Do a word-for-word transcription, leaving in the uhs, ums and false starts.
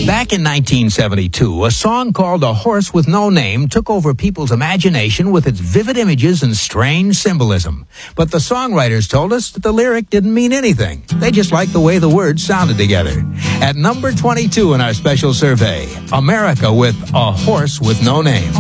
Back in nineteen seventy-two, a song called A Horse with No Name took over people's imagination with its vivid images and strange symbolism. But the songwriters told us that the lyric didn't mean anything. They just liked the way the words sounded together. At number twenty-two in our special survey, America with A Horse with No Name.